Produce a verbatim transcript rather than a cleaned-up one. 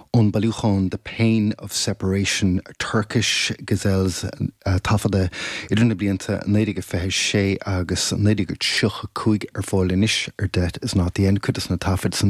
ón bailúchán The Pain of Separation, Turkish gazelles uh, tafada idirna blianta néidige fehe sé agus néidige tsiocha cúig ar fáil inis ar det is not the end, could is na tafid